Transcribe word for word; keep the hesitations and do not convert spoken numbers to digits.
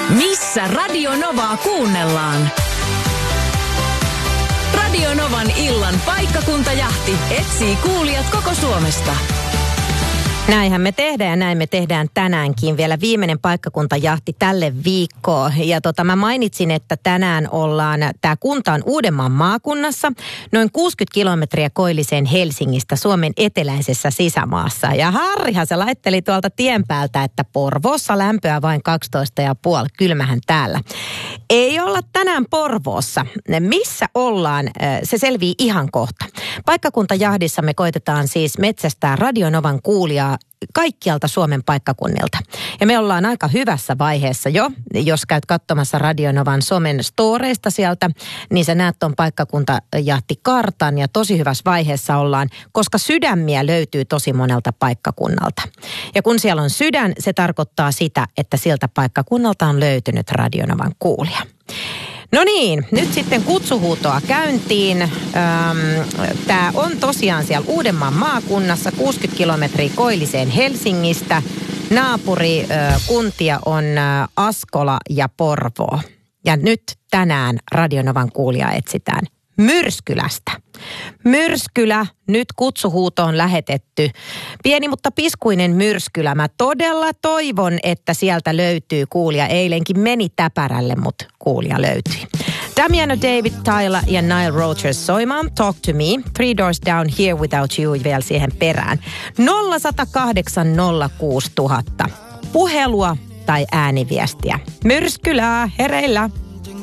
Missä Radio Novaa kuunnellaan? Radio Novan illan paikkakuntajahti etsii kuulijat koko Suomesta. Näinhän me tehdään ja näin me tehdään tänäänkin. Vielä viimeinen paikkakuntajahti tälle viikkoon. Ja tota, mä mainitsin, että tänään ollaan, tää kunta on Uudenmaan maakunnassa, noin kuusikymmentä kilometriä koilliseen Helsingistä, Suomen eteläisessä sisämaassa. Ja Harrihan se laitteli tuolta tien päältä, että Porvoossa lämpöä vain kaksitoista pilkku viisi, kylmähän täällä. Ei olla tänään Porvoossa. Missä ollaan, se selvii ihan kohta. Paikkakuntajahdissa me koitetaan siis metsästää Radio Novan kuulijaa kaikkialta Suomen paikkakunnilta. Ja me ollaan aika hyvässä vaiheessa jo. Jos käyt katsomassa Radio Novan somen storeista sieltä, niin sä näet ton paikkakuntajahtikartan ja tosi hyvässä vaiheessa ollaan, koska sydämiä löytyy tosi monelta paikkakunnalta. Ja kun siellä on sydän, se tarkoittaa sitä, että siltä paikkakunnalta on löytynyt Radio Novan kuulija. No niin, nyt sitten kutsuhuutoa käyntiin. Tämä on tosiaan siellä Uudenmaan maakunnassa, kuusikymmentä kilometriä koilliseen Helsingistä. Naapurikuntia on Askola ja Porvoo. Ja nyt tänään Radio Novan kuulijaa etsitään Myrskylästä. Myrskylä, nyt kutsuhuuto on lähetetty. Pieni, mutta piskuinen Myrskylä. Mä todella toivon, että sieltä löytyy kuulija. Eilenkin meni täpärälle, mutta kuulija löytyi. Damiano David, Tyler ja Nile Rodgers soimaan Talk to Me. Three Doors Down, Here Without You vielä siihen perään. nolla yksi nolla kahdeksan nolla kuusi tuhatta. Puhelua tai ääniviestiä. Myrskylää, hereillä!